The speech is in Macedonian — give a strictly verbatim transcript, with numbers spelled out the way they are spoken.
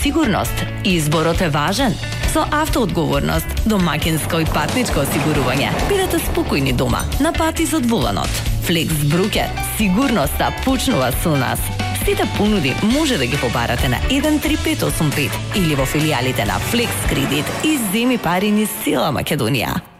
сигурност, изборот е важен. Со автоодговорност, домакинско и патничко осигурување, бидете спокојни дома, на пат и зад воланот. Флекс Брукер, сигурноста почнува со нас. Сите понуди може да ги побарате на еден три пет осум пет или во филијалите на Флекс Кредит и земи пари низ цела Македонија.